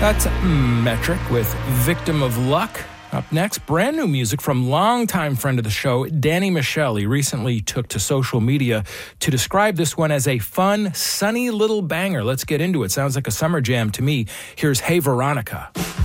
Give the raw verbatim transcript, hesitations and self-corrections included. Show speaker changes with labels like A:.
A: That's Metric with Victim of Luck. Up next, brand new music from longtime friend of the show, Danny Michel. He recently took to social media to describe this one as a fun, sunny little banger. Let's get into it. Sounds like a summer jam to me. Here's Hey Veronica.